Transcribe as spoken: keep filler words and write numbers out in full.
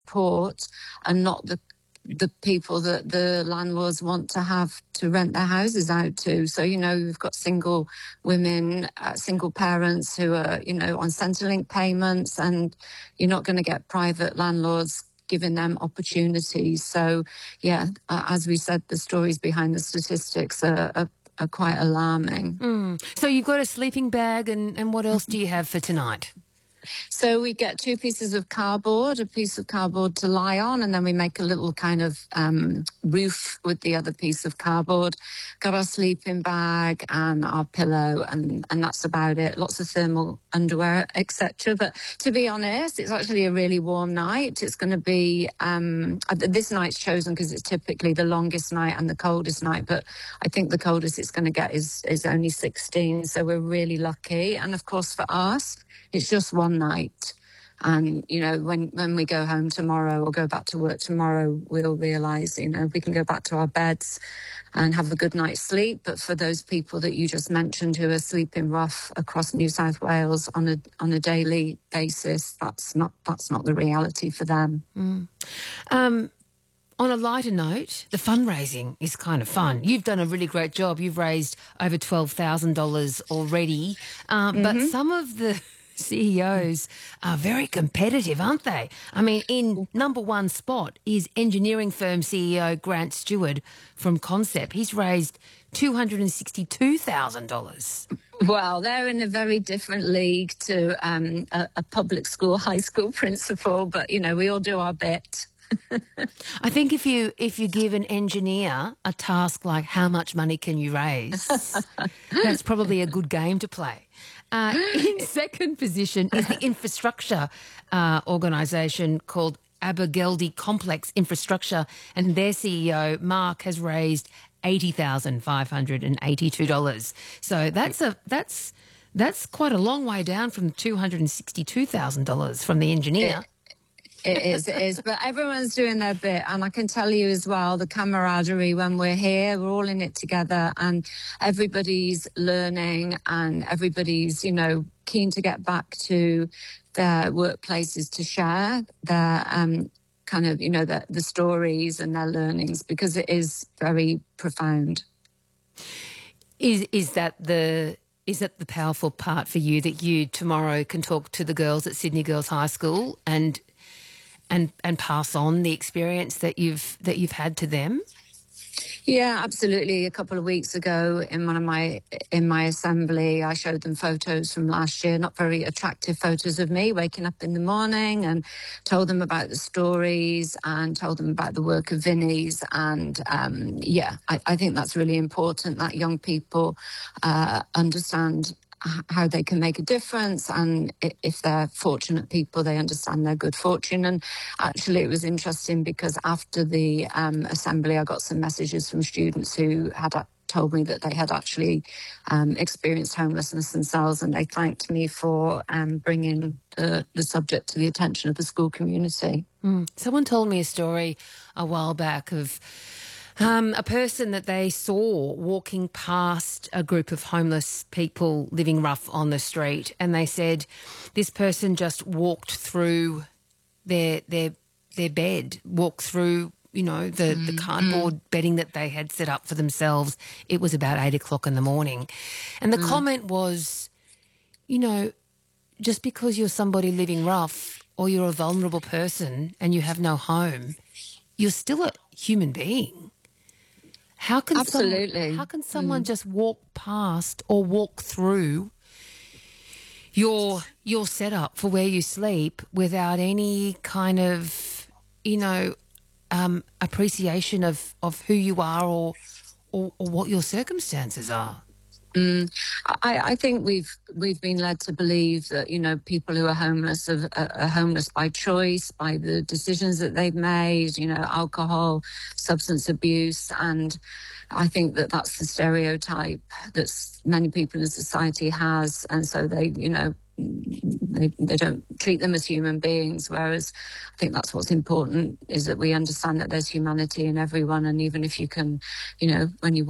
support and not the the people that the landlords want to have to rent their houses out to. So, you know, we've got single women, uh, single parents who are, you know, on Centrelink payments, and you're not going to get private landlords giving them opportunities. So, yeah, uh, as we said, the stories behind the statistics are, are, are quite alarming. Mm. So you've got a sleeping bag, and, and what else do you have for tonight? So we get two pieces of cardboard, a piece of cardboard to lie on, and then we make a little kind of um, roof with the other piece of cardboard. Got our sleeping bag and our pillow, and, and that's about it. Lots of thermal underwear, et cetera. But to be honest, it's actually a really warm night. It's going to be, um, this night's chosen because it's typically the longest night and the coldest night, but I think the coldest it's going to get is, is only sixteen, so we're really lucky. And of course for us, it's just one night. And, you know, when, when we go home tomorrow or go back to work tomorrow, we'll realise, you know, we can go back to our beds and have a good night's sleep. But for those people that you just mentioned who are sleeping rough across New South Wales on a on a daily basis, that's not that's not the reality for them. Mm. Um, on a lighter note, the fundraising is kind of fun. You've done a really great job. You've raised over twelve thousand dollars already. Um, mm-hmm. But some of the C E Os are very competitive, aren't they? I mean, in number one spot is engineering firm C E O Grant Stewart from Concept. He's raised two hundred sixty-two thousand dollars. Well, they're in a very different league to um, a, a public school, high school principal, but, you know, we all do our bit. I think if you if you give an engineer a task like how much money can you raise, that's probably a good game to play. Uh, in second position is the infrastructure uh, organisation called Abergeldy Complex Infrastructure, and their C E O, Mark, has raised eighty thousand five hundred eighty-two dollars. So that's a that's that's quite a long way down from two hundred sixty-two thousand dollars from the engineer. It is, it is. But everyone's doing their bit. And I can tell you as well, the camaraderie when we're here, we're all in it together, and everybody's learning and everybody's, you know, keen to get back to their workplaces to share their um, kind of, you know, the, the stories and their learnings, because it is very profound. Is is that the... Is that the powerful part for you, that you tomorrow can talk to the girls at Sydney Girls High School and and and pass on the experience that you've that you've had to them? Yeah, absolutely. A couple of weeks ago in one of my in my assembly, I showed them photos from last year, not very attractive photos of me waking up in the morning, and told them about the stories and told them about the work of Vinnie's. And um, yeah, I, I think that's really important, that young people uh, understand how they can make a difference, and if they're fortunate people, they understand their good fortune. And actually it was interesting because after the um, assembly, I got some messages from students who had told me that they had actually um, experienced homelessness themselves, and they thanked me for um, bringing the, the subject to the attention of the school community. Mm. Someone told me a story a while back of Um, a person that they saw walking past a group of homeless people living rough on the street, and they said this person just walked through their their their bed, walked through, you know, the, mm, the cardboard mm. bedding that they had set up for themselves. It was about eight o'clock in the morning. And the mm. comment was, you know, just because you're somebody living rough or you're a vulnerable person and you have no home, you're still a human being. How can Absolutely. Someone, how can someone mm. just walk past or walk through your your setup for where you sleep without any kind of, you know, um, appreciation of, of who you are or, or or what your circumstances are? Mm, I, I think we've we've been led to believe that, you know, people who are homeless are, are homeless by choice, by the decisions that they've made, you know, alcohol, substance abuse. And I think that that's the stereotype that many people in society has. And so they, you know, they, they don't treat them as human beings, whereas I think that's what's important, is that we understand that there's humanity in everyone. And even if you can, you know, when you